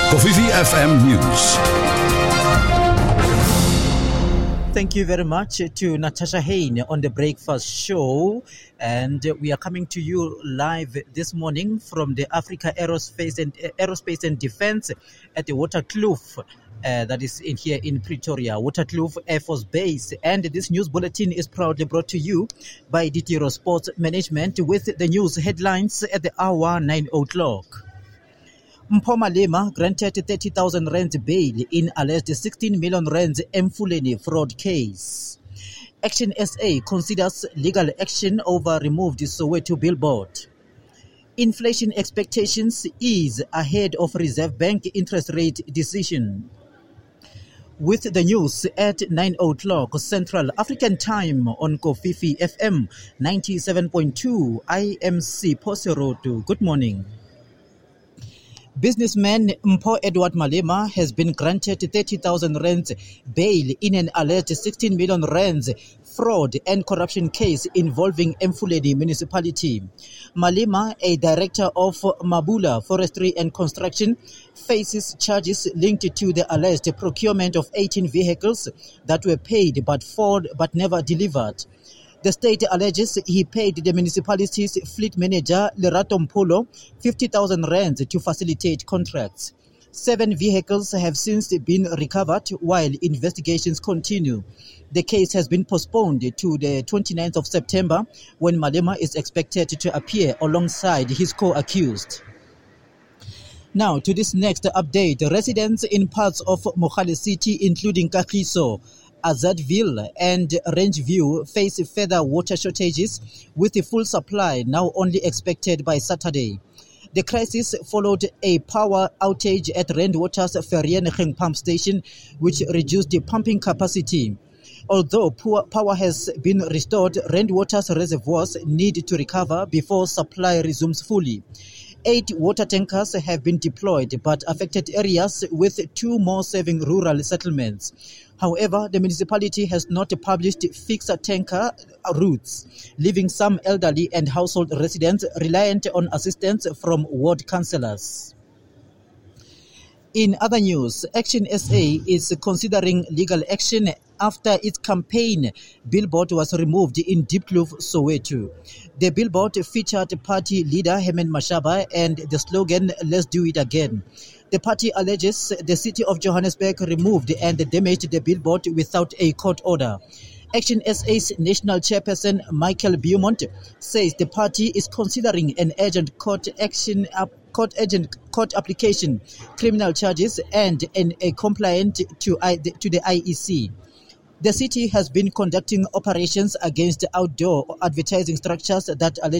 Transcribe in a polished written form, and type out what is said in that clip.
Kofifi FM News. Thank you very much to Natasha Hain on the Breakfast Show. And we are coming to you live this morning from the Africa Aerospace and Defense at the Waterkloof. That is here in Pretoria, Waterkloof Air Force Base. And this news bulletin is proudly brought to you by DTRO Sports Management with the news headlines at the hour 9 o'clock. Mpho Malema granted 30,000 rand bail in alleged 16 million rand Emfuleni fraud case. Action SA considers legal action over removed Soweto billboard. Inflation expectations ease ahead of Reserve Bank interest rate decision. With the news at 9 o'clock Central African Time on Kofifi FM 97.2, I am Sipho Seroto. Good morning. Businessman Mpho Edward Malema has been granted 30,000 rand bail in an alleged 16 million rand fraud and corruption case involving Emfuleni municipality. Malema, a director of Mabula Forestry and Construction, faces charges linked to the alleged procurement of 18 vehicles that were paid but never delivered. The state alleges he paid the municipality's fleet manager, Lerato Mpolo, 50,000 rand to facilitate contracts. 7 vehicles have since been recovered while investigations continue. The case has been postponed to the 29th of September when Malema is expected to appear alongside his co-accused. Now to this next update. Residents in parts of Mogale City, including Kagiso, Azadville and Rangeview, face further water shortages with the full supply now only expected by Saturday. The crisis followed a power outage at Randwater's Vereeniging pump station, which reduced the pumping capacity. Although power has been restored, Randwater's reservoirs need to recover before supply resumes fully. 8 water tankers have been deployed, but affected areas with 2 more serving rural settlements. However, the municipality has not published fixed tanker routes, leaving some elderly and household residents reliant on assistance from ward councillors. In other news, Action SA is considering legal action after its campaign billboard was removed in Diepkloof, Soweto. The billboard featured party leader Herman Mashaba and the slogan, "Let's do it again." The party alleges the city of Johannesburg removed and damaged the billboard without a court order. Action SA's national chairperson Michael Beaumont says the party is considering an urgent court application, criminal charges, and a complaint to the IEC. The city has been conducting operations against outdoor advertising structures that allegedly